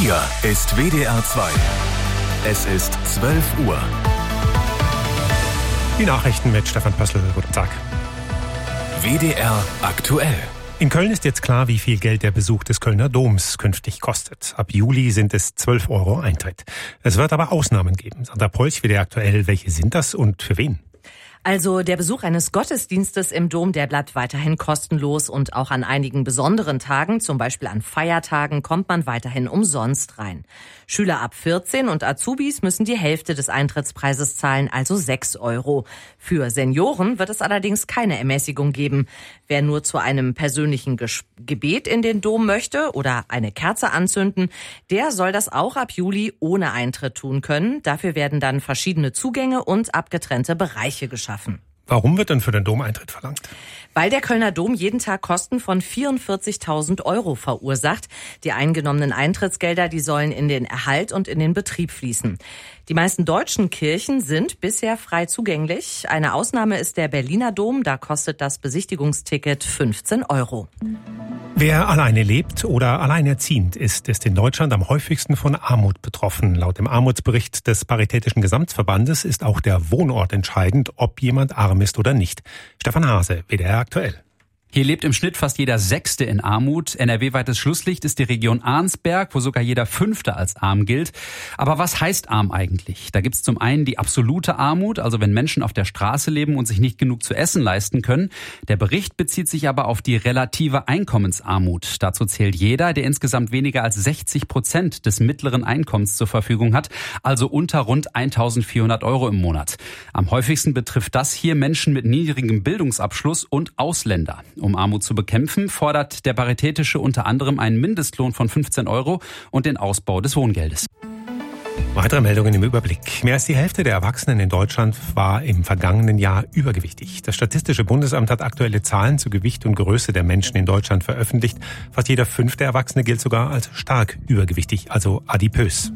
Hier ist WDR 2. Es ist 12 Uhr. Die Nachrichten mit Stefan Pössl. Guten Tag. WDR aktuell. In Köln ist jetzt klar, wie viel Geld der Besuch des Kölner Doms künftig kostet. Ab Juli sind es 12 € Eintritt. Es wird aber Ausnahmen geben. Sandra Polch, WDR aktuell. Welche sind das und für wen? Also der Besuch eines Gottesdienstes im Dom, der bleibt weiterhin kostenlos und auch an einigen besonderen Tagen, zum Beispiel an Feiertagen, kommt man weiterhin umsonst rein. Schüler ab 14 und Azubis müssen die Hälfte des Eintrittspreises zahlen, also 6 €. Für Senioren wird es allerdings keine Ermäßigung geben. Wer nur zu einem persönlichen Gebet in den Dom möchte oder eine Kerze anzünden, der soll das auch ab Juli ohne Eintritt tun können. Dafür werden dann verschiedene Zugänge und abgetrennte Bereiche geschaffen. Warum wird denn für den Dom Eintritt verlangt? Weil der Kölner Dom jeden Tag Kosten von 44.000 € verursacht. Die eingenommenen Eintrittsgelder, die sollen in den Erhalt und in den Betrieb fließen. Die meisten deutschen Kirchen sind bisher frei zugänglich. Eine Ausnahme ist der Berliner Dom, da kostet das Besichtigungsticket 15 €. Wer alleine lebt oder alleinerziehend ist in Deutschland am häufigsten von Armut betroffen. Laut dem Armutsbericht des Paritätischen Gesamtverbandes ist auch der Wohnort entscheidend, ob jemand arm ist oder nicht. Stefan Hase, WDR aktuell. Hier lebt im Schnitt fast jeder Sechste in Armut. NRW-weites Schlusslicht ist die Region Arnsberg, wo sogar jeder Fünfte als arm gilt. Aber was heißt arm eigentlich? Da gibt's zum einen die absolute Armut, also wenn Menschen auf der Straße leben und sich nicht genug zu essen leisten können. Der Bericht bezieht sich aber auf die relative Einkommensarmut. Dazu zählt jeder, der insgesamt weniger als 60% des mittleren Einkommens zur Verfügung hat, also unter rund 1.400 € im Monat. Am häufigsten betrifft das hier Menschen mit niedrigem Bildungsabschluss und Ausländer. Um Armut zu bekämpfen, fordert der Paritätische unter anderem einen Mindestlohn von 15 € und den Ausbau des Wohngeldes. Weitere Meldungen im Überblick. Mehr als die Hälfte der Erwachsenen in Deutschland war im vergangenen Jahr übergewichtig. Das Statistische Bundesamt hat aktuelle Zahlen zu Gewicht und Größe der Menschen in Deutschland veröffentlicht. Fast jeder 5. Erwachsene gilt sogar als stark übergewichtig, also adipös.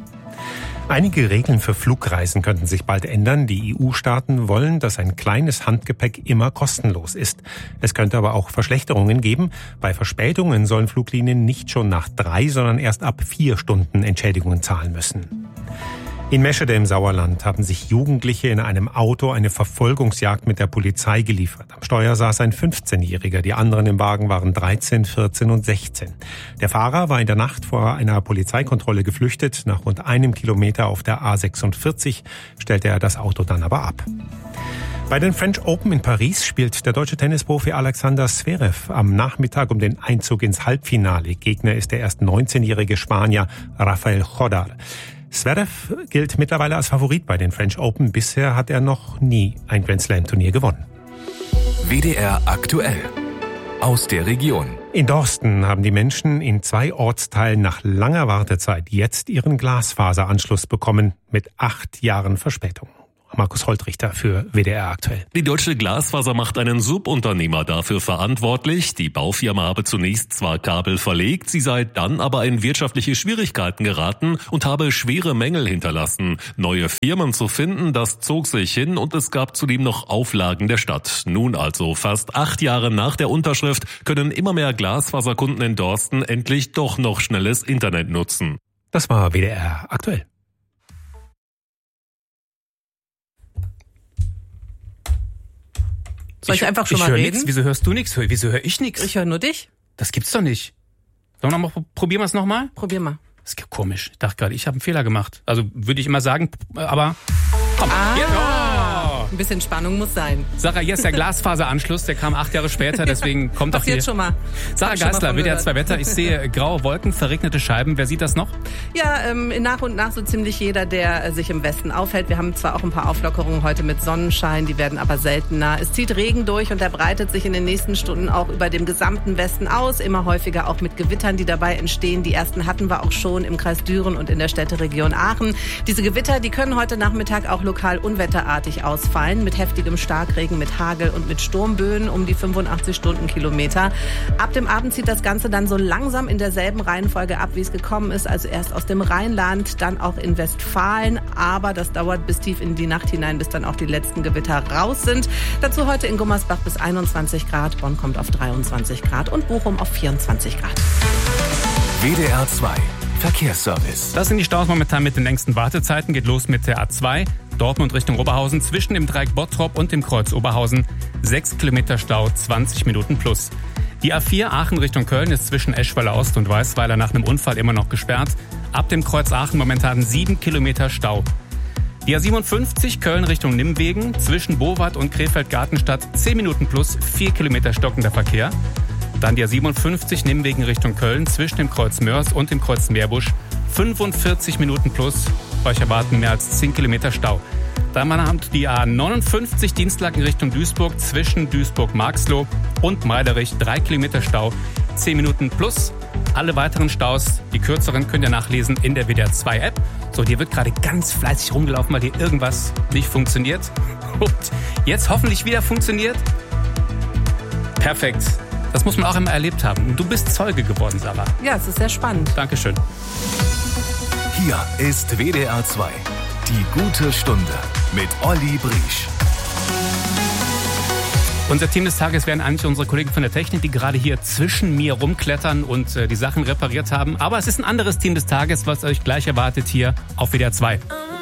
Einige Regeln für Flugreisen könnten sich bald ändern. Die EU-Staaten wollen, dass ein kleines Handgepäck immer kostenlos ist. Es könnte aber auch Verschlechterungen geben. Bei Verspätungen sollen Fluglinien nicht schon nach 3, sondern erst ab 4 Stunden Entschädigungen zahlen müssen. In Meschede im Sauerland haben sich Jugendliche in einem Auto eine Verfolgungsjagd mit der Polizei geliefert. Am Steuer saß ein 15-Jähriger, die anderen im Wagen waren 13, 14 und 16. Der Fahrer war in der Nacht vor einer Polizeikontrolle geflüchtet. Nach rund 1 Kilometer auf der A46 stellte er das Auto dann aber ab. Bei den French Open in Paris spielt der deutsche Tennisprofi Alexander Zverev am Nachmittag um den Einzug ins Halbfinale. Gegner ist der erst 19-jährige Spanier Rafael Chodar. Zverev gilt mittlerweile als Favorit bei den French Open. Bisher hat er noch nie ein Grand Slam Turnier gewonnen. WDR aktuell. Aus der Region. In Dorsten haben die Menschen in 2 Ortsteilen nach langer Wartezeit jetzt ihren Glasfaseranschluss bekommen mit 8 Jahren Verspätung. Markus Holtrichter für WDR aktuell. Die Deutsche Glasfaser macht einen Subunternehmer dafür verantwortlich. Die Baufirma habe zunächst zwar Kabel verlegt, sie sei dann aber in wirtschaftliche Schwierigkeiten geraten und habe schwere Mängel hinterlassen. Neue Firmen zu finden, das zog sich hin und es gab zudem noch Auflagen der Stadt. Nun also fast 8 Jahre nach der Unterschrift können immer mehr Glasfaserkunden in Dorsten endlich doch noch schnelles Internet nutzen. Das war WDR aktuell. Soll ich einfach schon mal reden? Nix. Wieso hörst du nichts? Wieso höre ich nichts? Ich höre nur dich. Das gibt's doch nicht. Sollen wir noch mal, probieren wir es nochmal? Probier mal. Das ist ja komisch. Ich dachte gerade, ich habe einen Fehler gemacht. Also würde ich immer sagen, aber komm. Ein bisschen Spannung muss sein. Sarah, hier ist der Glasfaseranschluss, der kam 8 Jahre später, deswegen kommt auch hier. Passiert schon mal. Sarah Geisler, WDR 2 Wetter. Ich sehe graue Wolken, verregnete Scheiben. Wer sieht das noch? Ja, nach und nach so ziemlich jeder, der sich im Westen aufhält. Wir haben zwar auch ein paar Auflockerungen heute mit Sonnenschein, die werden aber seltener. Es zieht Regen durch und der breitet sich in den nächsten Stunden auch über dem gesamten Westen aus. Immer häufiger auch mit Gewittern, die dabei entstehen. Die ersten hatten wir auch schon im Kreis Düren und in der Städteregion Aachen. Diese Gewitter, die können heute Nachmittag auch lokal unwetterartig ausfallen. Mit heftigem Starkregen, mit Hagel und mit Sturmböen um die 85 Stundenkilometer. Ab dem Abend zieht das Ganze dann so langsam in derselben Reihenfolge ab, wie es gekommen ist. Also erst aus dem Rheinland, dann auch in Westfalen. Aber das dauert bis tief in die Nacht hinein, bis dann auch die letzten Gewitter raus sind. Dazu heute in Gummersbach bis 21 Grad. Bonn kommt auf 23 Grad und Bochum auf 24 Grad. WDR 2 Verkehrsservice. Das sind die Staus momentan mit den längsten Wartezeiten. Geht los mit der A2, Dortmund Richtung Oberhausen, zwischen dem Dreieck Bottrop und dem Kreuz Oberhausen. 6 Kilometer Stau, 20 Minuten plus. Die A4 Aachen Richtung Köln ist zwischen Eschweiler Ost und Weißweiler nach einem Unfall immer noch gesperrt. Ab dem Kreuz Aachen momentan 7 Kilometer Stau. Die A57 Köln Richtung Nimwegen, zwischen Bowat und Krefeld-Gartenstadt 10 Minuten plus, 4 Kilometer stockender Verkehr. Dann die A57 Nimwegen Richtung Köln, zwischen dem Kreuz Mörs und dem Kreuz Meerbusch 45 Minuten plus. Euch erwarten mehr als 10 Kilometer Stau. Dann haben die A59 Dienstlaken Richtung Duisburg, zwischen Duisburg-Marxloh und Meiderich 3 Kilometer Stau, 10 Minuten plus. Alle weiteren Staus, die kürzeren, könnt ihr nachlesen in der WDR 2 App. So, dir wird gerade ganz fleißig rumgelaufen, weil dir irgendwas nicht funktioniert. Und jetzt hoffentlich wieder funktioniert. Perfekt. Das muss man auch immer erlebt haben. Du bist Zeuge geworden, Sarah. Ja, es ist sehr spannend. Dankeschön. Hier ist WDR 2. Die gute Stunde mit Olli Briesch. Unser Team des Tages wären eigentlich unsere Kollegen von der Technik, die gerade hier zwischen mir rumklettern und die Sachen repariert haben. Aber es ist ein anderes Team des Tages, was euch gleich erwartet hier auf WDR 2.